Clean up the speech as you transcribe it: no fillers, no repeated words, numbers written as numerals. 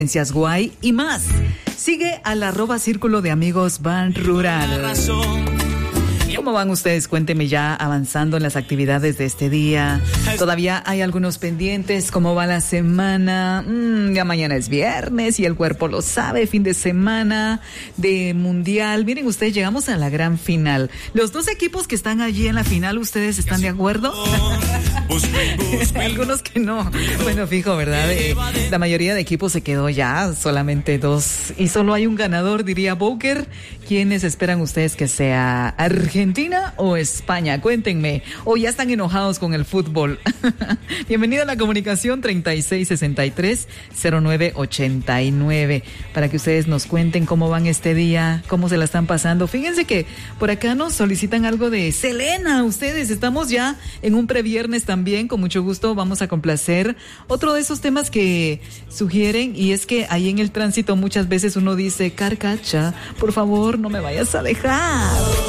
Guay y más. Sigue al @Círculo de Amigos Ban Rural. ¿Cómo van ustedes? Cuéntenme ya avanzando en las actividades de este día. Todavía hay algunos pendientes. ¿Cómo va la semana? Ya mañana es viernes y el cuerpo lo sabe. Fin de semana de mundial. Miren ustedes, llegamos a la gran final. Los dos equipos que están allí en la final, ¿ustedes están de acuerdo? Algunos que no. Bueno, fijo, ¿verdad? La mayoría de equipos se quedó ya, solamente dos. Y solo hay un ganador, diría Bowker. ¿Quiénes esperan ustedes que sea? ¿Argentina o España? Cuéntenme. ¿O ya están enojados con el fútbol? Bienvenido a la comunicación 3663-0989 para que ustedes nos cuenten cómo van este día, cómo se la están pasando. Fíjense que por acá nos solicitan algo de Selena. Ustedes, estamos ya en un previernes también. Con mucho gusto vamos a complacer otro de esos temas que sugieren, y es que ahí en el tránsito muchas veces uno dice: Carcacha, por favor, no me vayas a dejar.